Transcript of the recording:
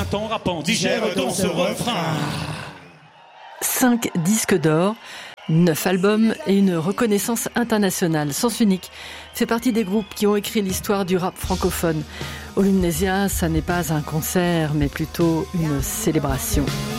Tiens ton rappant, digère dans ce refrain. 5 disques d'or, 9 albums et une reconnaissance internationale, sens unique. Fait partie des groupes qui ont écrit l'histoire du rap francophone. Olymnesia, ça n'est pas un concert, mais plutôt une célébration.